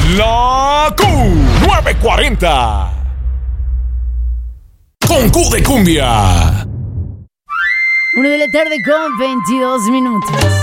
La Q940. Con Q de cumbia. 1 de la tarde con 22 minutos.